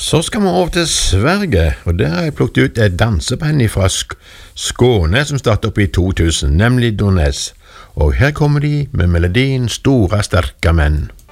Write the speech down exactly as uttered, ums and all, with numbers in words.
Så skal vi over til Sverige, og der har jeg plukket ut et danseband fra Sk Skåne som startet opp i to tusen, nemlig Donez. Og her kommer de med melodien Stora sterka menn.